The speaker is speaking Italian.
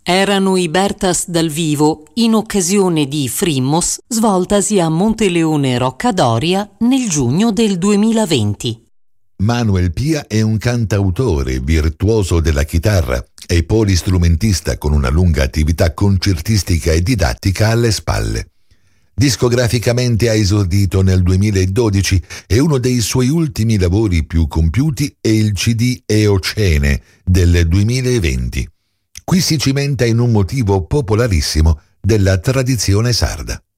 Erano i Bertas dal vivo in occasione di Frimmos svoltasi a Monteleone Roccadoria nel giugno del 2020. Manuel Pia è un cantautore virtuoso della chitarra e polistrumentista con una lunga attività concertistica e didattica alle spalle. Discograficamente ha esordito nel 2012 e uno dei suoi ultimi lavori più compiuti è il CD Eocene del 2020. Qui si cimenta in un motivo popolarissimo della tradizione sarda.